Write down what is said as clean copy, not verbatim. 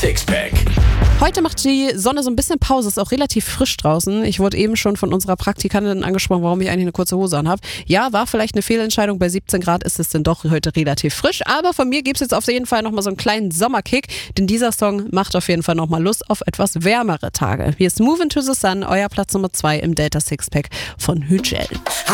Sixpack. Heute macht die Sonne so ein bisschen Pause, ist auch relativ frisch draußen. Ich wurde eben schon von unserer Praktikantin angesprochen, warum ich eigentlich eine kurze Hose anhabe. Ja, war vielleicht eine Fehlentscheidung, bei 17 Grad ist es denn doch heute relativ frisch. Aber von mir gibt es jetzt auf jeden Fall nochmal so einen kleinen Sommerkick, denn dieser Song macht auf jeden Fall nochmal Lust auf etwas wärmere Tage. Hier ist Move Into the Sun, euer Platz Nummer 2 im Delta Sixpack von Hügel.